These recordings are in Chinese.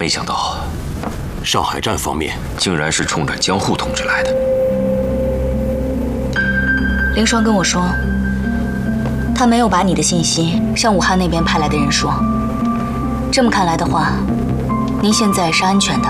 没想到， 上海站方面竟然是冲着江户同志来的。 林双跟我说，他没有把你的信息向武汉那边派来的人说。这么看来的话，您现在是安全的。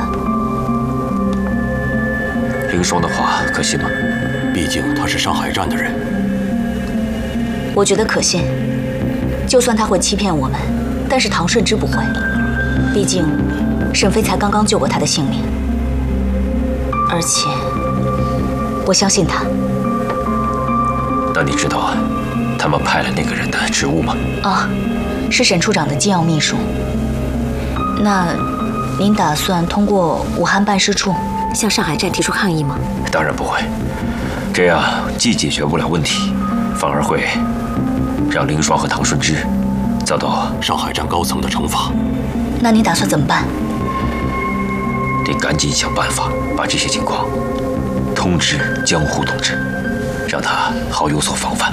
林双的话可信吗？ 毕竟他是上海站的人。 我觉得可信。就算他会欺骗我们，但是唐顺之不会。毕竟，沈飞才刚刚救过他的性命，而且我相信他。 那你知道他们派了那个人的职务吗？ 啊，是沈处长的机要秘书。那您打算通过武汉办事处向上海站提出抗议吗？ 当然不会，这样既解决不了问题，反而会让林双和唐顺之遭到上海站高层的惩罚。 那你打算怎么办？ 得赶紧想办法把这些情况通知江户同志，让他好有所防范。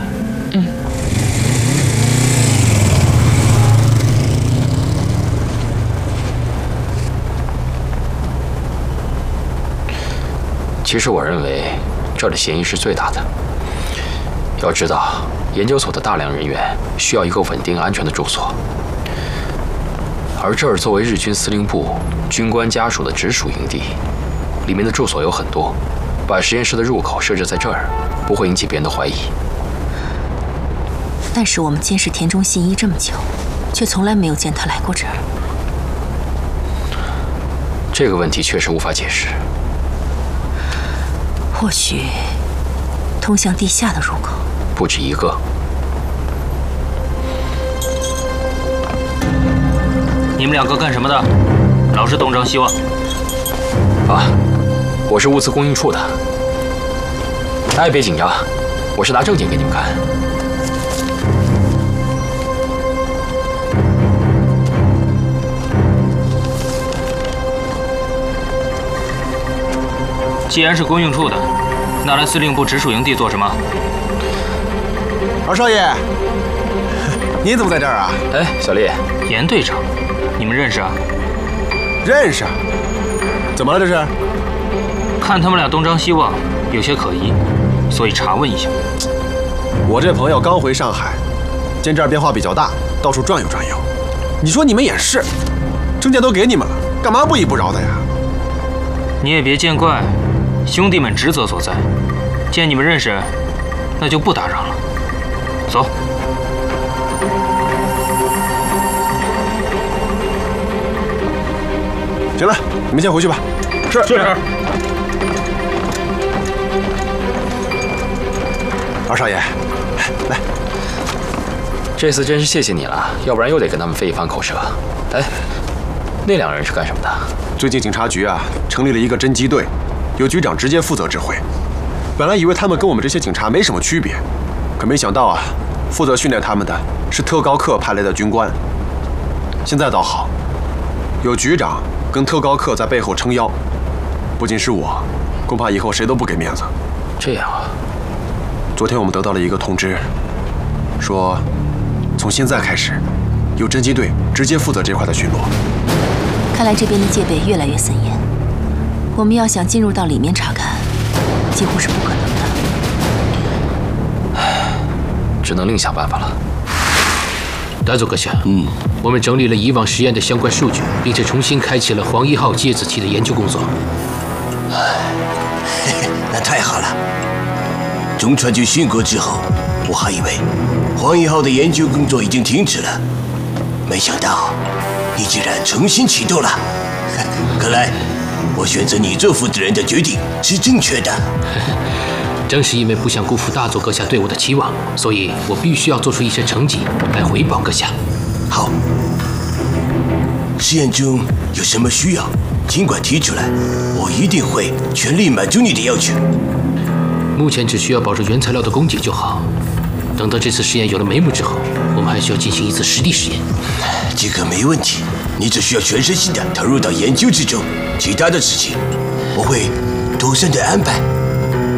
其实我认为这儿的嫌疑是最大的。要知道，研究所的大量人员需要一个稳定安全的住所，而这儿作为日军司令部军官家属的直属营地，里面的住所有很多，把实验室的入口设置在这儿，不会引起别人的怀疑。 但是我们监视田中信一这么久，却从来没有见他来过这儿。 这个问题确实无法解释。 或许，通向地下的入口不止一个。 你们两个干什么的？老是东张西望。 啊，我是物资供应处的。哎，别紧张，我是拿证件给你们看。 既然是供应处的，那来司令部直属营地做什么？ 二少爷，你怎么在这儿啊？ 哎，小丽， 严队长，你们认识啊？ 认识。怎么了这是？ 看他们俩东张西望，有些可疑，所以查问一下。 我这朋友刚回上海，见这儿变化比较大，到处转悠转悠。你说你们也是，证件都给你们了，干嘛不依不饶的呀？ 你也别见怪。兄弟们职责所在，见你们认识，那就不打扰了。走。 行了，你们先回去吧。是。二少爷，来。 这次真是谢谢你了，要不然又得跟他们费一番口舌。哎，那两人是干什么的？ 最近警察局啊，成立了一个侦缉队。由局长直接负责指挥。本来以为他们跟我们这些警察没什么区别，可没想到啊，负责训练他们的是特高课派来的军官。现在倒好，有局长跟特高课在背后撑腰，不仅是我，恐怕以后谁都不给面子。 这样啊？ 昨天我们得到了一个通知，说从现在开始，由侦缉队直接负责这块的巡逻。 看来这边的戒备越来越森严。我们要想进入到里面查看，几乎是不可能的。 只能另想办法了。大佐阁下，我们整理了以往实验的相关数据，并且重新开启了黄1号芥子气的研究工作。 那太好了！中川军殉国之后，我还以为黄1号的研究工作已经停止了，没想到你竟然重新启动了。看来我选择你做负责人的决定是正确的。 正是因为不想辜负大佐阁下对我的期望，所以我必须要做出一些成绩来回报阁下。 好，实验中有什么需要，尽管提出来，我一定会全力满足你的要求。 目前只需要保证原材料的供给就好。等到这次实验有了眉目之后，我们还需要进行一次实地实验。 这个没问题，你只需要全身心的投入到研究之中，其他的事情我会妥善的安排。